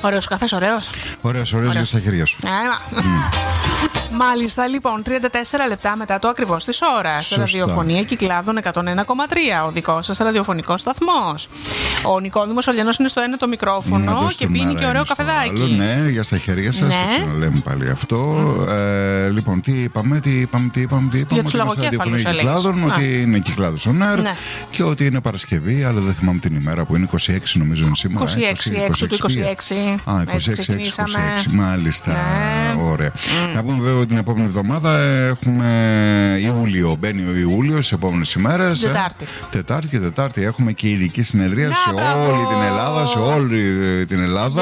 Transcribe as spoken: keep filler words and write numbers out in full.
Ωραίος καφές, ωραίος. Ωραίος, ωραίος για στα χέρια σου. Mm. Μάλιστα, λοιπόν, τριάντα τέσσερα λεπτά μετά το ακριβώς της ώρας. Ραδιοφωνία Κυκλάδων εκατόν ένα κόμμα τρία, ο δικός σας ραδιοφωνικός σταθμός. Ο Νικόδημος Ολιανός είναι στο ένα το μικρόφωνο και πίνει και ωραίο καφεδάκι. Άλλο, ναι, για στα χέρια σας, ναι. Το ξαναλέμε πάλι αυτό. Mm. Ε, λοιπόν, τι είπαμε, τι είπαμε, τι είπαμε, τι είπαμε. Για τους λογοκέφαλους, Κυκλάδων, ότι είναι Κυκλάδος on air, ναι. Και ότι είναι Παρασκευή, αλλά δεν θυμάμαι την ημέρα που είναι, είκοσι έξι νομίζω είναι σήμερα. είκοσι έξι, έξι του είκοσι έξι. Α, είκοσι έξι, είκοσι έξι, μάλιστα. Ναι. Ωραία. Mm. Να πούμε βέβαια ότι την επόμενη εβδομάδα έχουμε Ιούλιο. Μπαίνει ο Ιούλιος στις επόμενες ημέρες. Τετάρτη. Τετάρτη και Τετάρτη έχουμε και ειδική συνεδρία σε όλη την Ελλάδα, σε όλη την Ελλάδα.